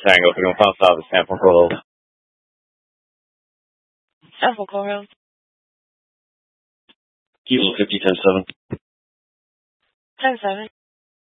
Tango, Picking Pound South, San Francisco. Alpha Coral. Kilo 50, 10-7. 10-7.